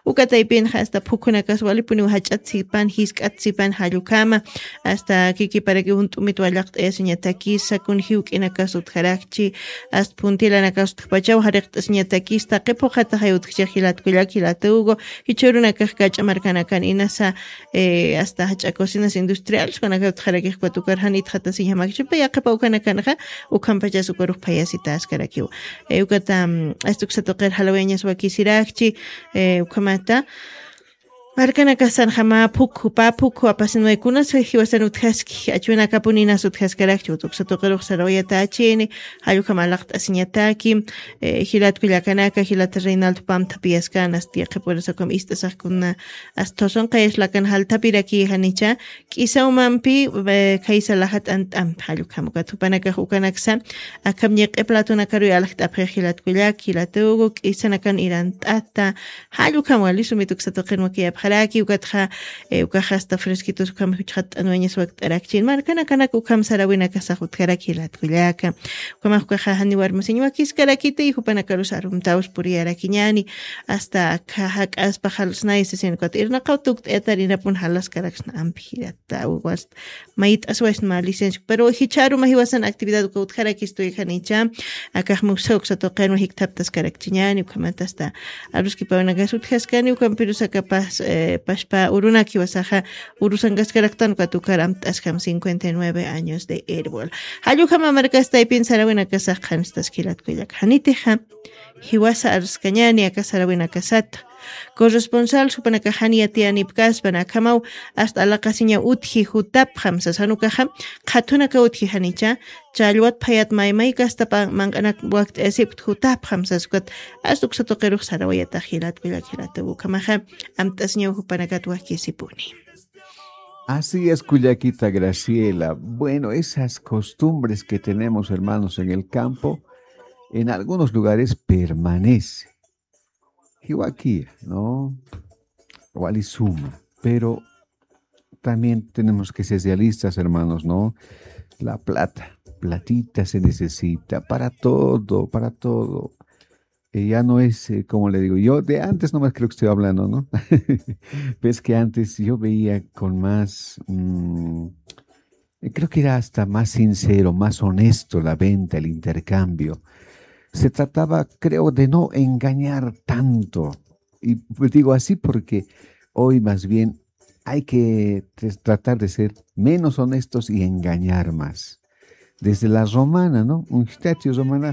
ukataypin hasta phukunakas walipuni hach'atsipan hisk'atsipan hallukama hasta kikiparaki unt'umit wallaqt'es ñatakis sakun hiwk'inakas utjarakchi hasta puntilanakas utqpachaw hariqt'es ñatakis taqipuqata hayutqcha hilatkullak hilatugo hichurunakaj kach'amarkanakan inasa hasta hach'akosinas industriales kunaka utjarakij patukarhanit hatasi llamakchipa yaqipa ukanakanaqa ukanpacha sukaruq payasita askarakiw ukata astuksatoqer halaweñas wakisirakchi ukamata Markanakasan jama puku apasinwaykuna hiwasan utqaski achunakapunina sutqaskaraqchu tuksatoqiruq sarawayata achini hallukama laqt'asiñataki hilatkullakanaka hilata Reinaldo Pamta piyaskanas tiaqipurasakum istasaqkuna astoson qayaslakan haltapiraki hanicha k'isawmanpi kaysalahat ant'am hallukama tupanakaq ukanaksa akamñiq platunakaruy alaqt'apqi hilatkullak hilatugu k'isanakan irant'ata hallukama lisumi tuksatoqirma kiyapqa Haraki ukatja ukajasta fresquitos ukam huchat anueñas waktarakchin markana kana ukam sarawina kasahut karaki latkullaka ukam ukaja hani warmasiñwa kiskarakite y hupana karus arumtaus puriarakiñani hasta kahak aspajalos naise sen kwat irna qautuk etarina pun halas karaksna ampirata uwast mait aswas ma licencia pero hicharu mahiwasan actividad ukaut karakisto ikanicha akaj musok satoqen hiktaptas karakchiñani ukamantasta aruski pawana gasut haskani ukam pirusa capaz Pashpa Urunaki Wasaja Urusangaskaraktan Katukaram Taskam 59 años de árbol. Hayukama Marcasta y Pinsarawina Kasajan Staskilat Kuyak Haniteja Hiwasa Arskañani Akasarawina Kasata corresponsal supanakajani atianipkas panakamau hasta la casiña utji hutap hamsa sanukaja khatunaka utji hanicha chalwat phayat maymay kastapa manganak waqt esipt hutap hamsa squat astuk satoqeruq sarawayata hilat kullakilata bukamaja amtasña hupanakat waqkisipuni. Así es, Cuyaquita Graciela. Bueno, esas costumbres que tenemos, hermanos, en el campo, en algunos lugares permanece. Aquí, ¿no? Walisuma, pero también tenemos que ser realistas, hermanos, ¿no? La platita se necesita para todo, para todo. Ya no es, como le digo, yo de antes nomás creo que estoy hablando, ¿no? Ves que antes yo veía con más, creo que era hasta más sincero, más honesto la venta, el intercambio. Se trataba, creo, de no engañar tanto. Y pues digo así porque hoy más bien hay que tratar de ser menos honestos y engañar más. Desde la romana, ¿no? Un statio romana,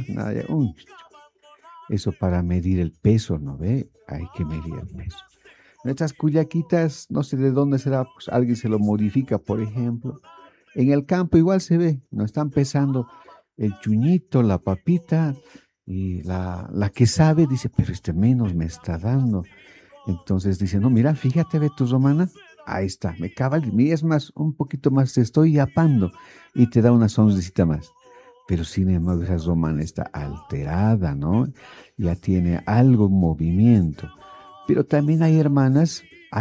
eso para medir el peso, ¿no ve? Hay que medir el peso. Nuestras cuyaquitas, no sé de dónde será, pues alguien se lo modifica, por ejemplo. En el campo igual se ve, no están pesando el chuñito, la papita. Y la que sabe dice, pero menos me está dando. Entonces dice, no, mira, fíjate, ve tu romana. Ahí está, me cabal, es más, un poquito más te estoy yapando. Y te da una sonrisita más. Pero sin embargo, esa romana está alterada, ¿no? Ya tiene algo en movimiento. Pero también hay hermanas,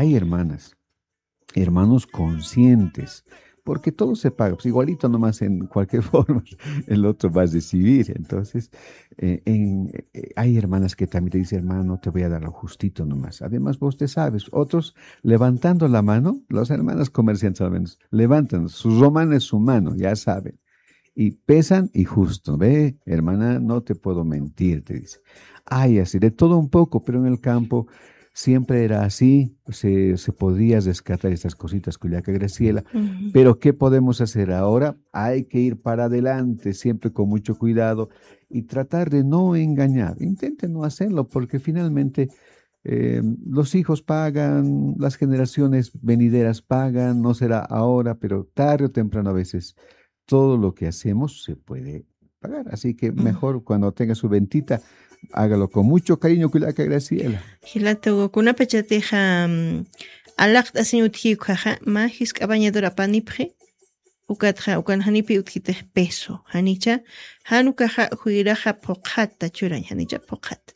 hermanos conscientes. Porque todo se paga, pues igualito nomás en cualquier forma el otro va a recibir. Entonces, hay hermanas que también te dicen, hermano, te voy a dar lo justito nomás. Además, vos te sabes, otros levantando la mano, las hermanas comerciantes al menos, levantan, su romana es su mano, ya saben. Y pesan y justo, ve, hermana, no te puedo mentir, te dice. Hay así, de todo un poco, pero en el campo siempre era así, se podía rescatar estas cositas, Cuyaca Graciela. Uh-huh. Pero ¿qué podemos hacer ahora? Hay que ir para adelante, siempre con mucho cuidado y tratar de no engañar. Intenten no hacerlo porque finalmente los hijos pagan, las generaciones venideras pagan, no será ahora, pero tarde o temprano a veces todo lo que hacemos se puede pagar. Así que mejor cuando tenga su ventita, hágalo con mucho cariño, Cuyaca Graciela. Hilatago, kuna pachateja alakt asiñutji ukaja, ma hiska bañadora panipje, ukatja, ukan hanipi utkite peso, hanicha, hanukaja huiraja pokata churan, hanicha pokat.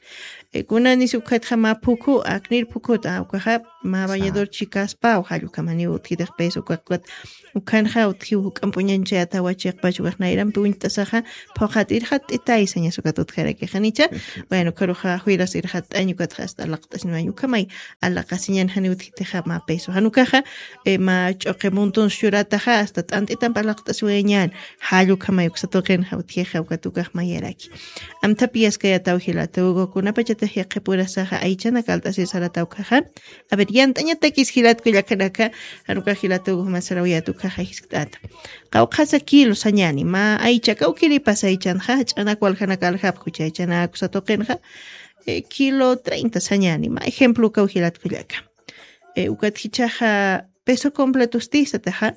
Kunani sukhat ma puku aknir puku ta ukaha ma bañador chicas pa uhalu kamani uthideq peso ukakwat ukanja uthiu kampuñancha atawachiq pachuqnairan puintasaja phoqat irhat itay seña sukatut kharake khanicha bueno karuja huiras irhat añukat hasta laqtasni añukamay alaqasiñan hani uthiteja ma peso hanukaja ma choqe montón shurataja hasta tantitan palaqtasueñan halu kamay uksatoqen hautieja ukatukaj mayaraki amtapias kaya tawhilata ugo kunapachata hiqe purasaja aichana kaltasi saratawkaja a ver yantañata kishilat kuyakanaka hanuka hilata ugo masarawiyatu kaja hiskata qawqasa kilo sañani ma aicha kawkiri pasaichanja chana kwalhana kalhap kuchaychana kusatoqenja kilo 30 sañani ma ejemplo kawhilat kuyaka ukathichaja peso completo stizataja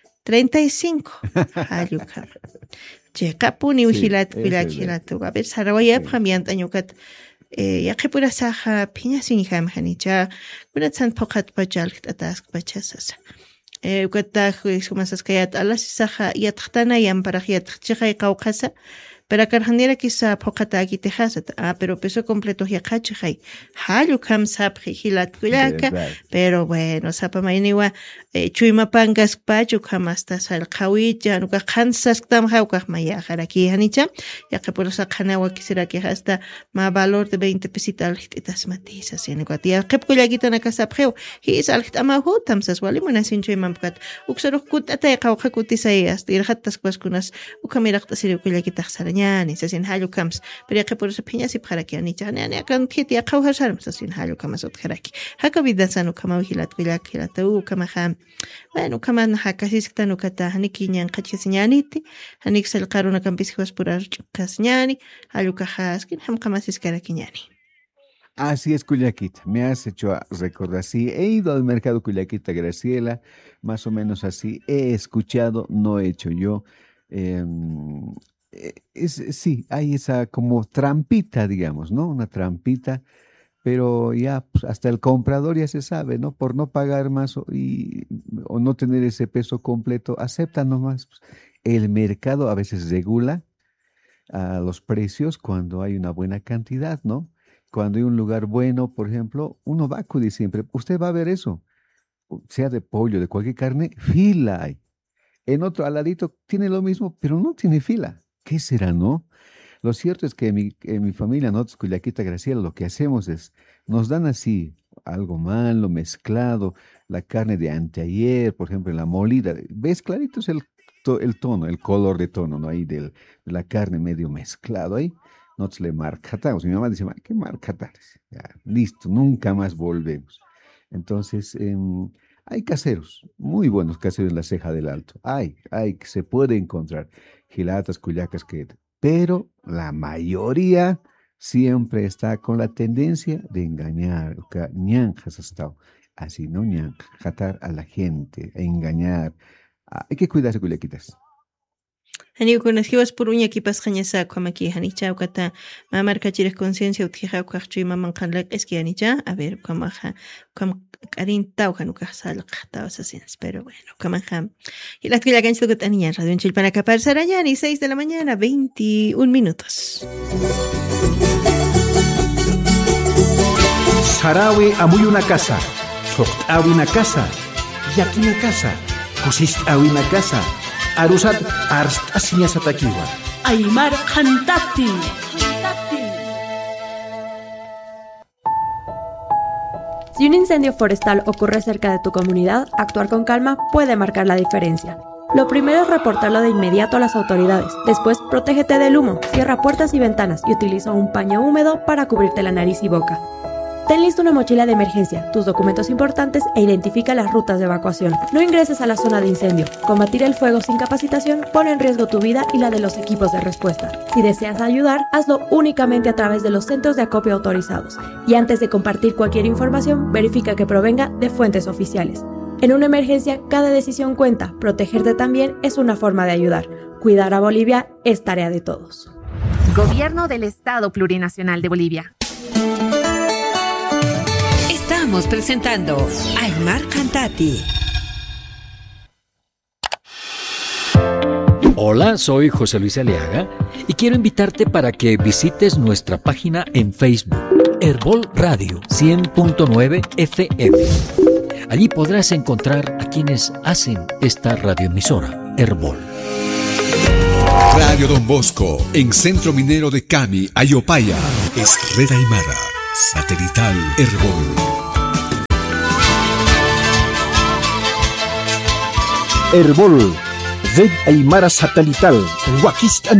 35 hayuka Chekapuni uhilat kuyakilat a ver sarawaya pamiant añukat yaqipura saja piña sinijam hanicha kunatsan poqat pachalkt atask pachasas ukata sumasas kayat alas saja yatqtana yamparaj yatqchiqay qawqasa para karhanera kisa poqata aquí tejasat pero peso completo yaqachijay halu kam sapji hilat kuyaka pero bueno sapamainiwa chuymapangas pachu kamasta salqawicha nuka qansas tam hawkaq maya jaraki hanicha yaqipura saqanawa kisiraki hasta ma valor de 20 pesitas alqitas matizas yani kwatia qipkullakita nakasapjeu his alqitama hutamsas walimuna sinchuymankat uksaruq kutata qawqa kutisay hasta irhatas kwaskunas ukamiraqtasiri kullakita ñani sasin halu kams pero yaqipura piñasi pharaki anicha ñani akan kiti qawhasarm sasin halu kamasot kharaki haka vidansanu kamawihilat kullakilata kamaha bueno kaman hakasisqta nukata haniki ñan qachisiñaniti hanik salqaruna kampisqas pura kasñani halu kahaskin hamqamasiskaraki ñani. Así es, Cuyaquita. Me has hecho recordar. Sí, he ido al mercado Cuyaquita, Graciela, más o menos así. He escuchado, no he hecho yo. Sí, hay esa como trampita, digamos, ¿no? Una trampita, pero ya pues, hasta el comprador ya se sabe, ¿no? Por no pagar más o no tener ese peso completo, acepta nomás. Pues. El mercado a veces regula los precios cuando hay una buena cantidad, ¿no? Cuando hay un lugar bueno, por ejemplo, uno va a acudir siempre. Usted va a ver eso, sea de pollo, de cualquier carne, fila hay. En otro al ladito tiene lo mismo, pero no tiene fila. ¿Qué será, no? Lo cierto es que en mi familia, nosotros, Cuyaquita, Graciela, lo que hacemos es, nos dan así algo malo, mezclado, la carne de anteayer, por ejemplo, la molida. ¿Ves? Clarito es el tono, el color de tono, ¿no? Ahí de la carne medio mezclado ahí. Nosotros le marcatamos. Mi mamá dice, ¿qué marcatar? Ya, listo, nunca más volvemos. Entonces, hay caseros, muy buenos caseros en la Ceja del Alto. Hay, que se puede encontrar. Gilatas, cuyacas, pero la mayoría siempre está con la tendencia de engañar, ñanjas hasta así, ¿no? Ñanjatar a la gente, a engañar. Hay que cuidarse, cuyaquitas. Hani kunashiwas por uña kipas jañasa kwamaki hanicha ukata mamarka chires conciencia utija ukachui maman kanlek eski hanicha a ver kwamaja karinta ukanuka salqta asasins pero bueno kwamaja y la tila gancho que tenía radio en Chilpana Capar Sarayani 6 de la mañana 21 minutos. Sarawi amuy una casa, soqtawi una casa, yaki una casa, kusishtawi una casa. Arusat arstasiña satakiwa. Aymar Khantati. Si un incendio forestal ocurre cerca de tu comunidad, actuar con calma puede marcar la diferencia. Lo primero es reportarlo de inmediato a las autoridades. Después, protégete del humo, cierra puertas y ventanas y utiliza un paño húmedo para cubrirte la nariz y boca. Ten lista una mochila de emergencia, tus documentos importantes e identifica las rutas de evacuación. No ingreses a la zona de incendio. Combatir el fuego sin capacitación pone en riesgo tu vida y la de los equipos de respuesta. Si deseas ayudar, hazlo únicamente a través de los centros de acopio autorizados. Y antes de compartir cualquier información, verifica que provenga de fuentes oficiales. En una emergencia, cada decisión cuenta. Protegerte también es una forma de ayudar. Cuidar a Bolivia es tarea de todos. Gobierno del Estado Plurinacional de Bolivia. Estamos presentando Aymar Khantati. Hola, soy José Luis Aliaga y quiero invitarte para que visites nuestra página en Facebook. Herbol Radio 100.9 FM. Allí podrás encontrar a quienes hacen esta radioemisora, Herbol. Radio Don Bosco, en Centro Minero de Cami, Ayopaya, es Red Aymara, satelital Herbol. Herbol, Red Aymara Satelital, Huaquista